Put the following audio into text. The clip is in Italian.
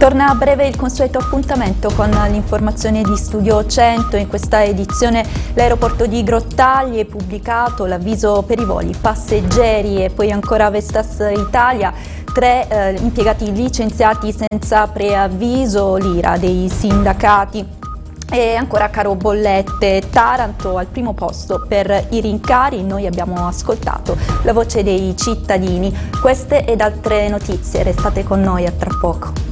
Torna a breve il consueto appuntamento con l'informazione di Studio 100. In questa edizione l'aeroporto di Grottaglie ha pubblicato l'avviso per i voli passeggeri e poi ancora Vestas Italia, 3 impiegati licenziati senza preavviso, l'ira dei sindacati. E ancora caro bollette, Taranto al primo posto per i rincari. Noi abbiamo ascoltato la voce dei cittadini. Queste ed altre notizie, restate con noi, a tra poco.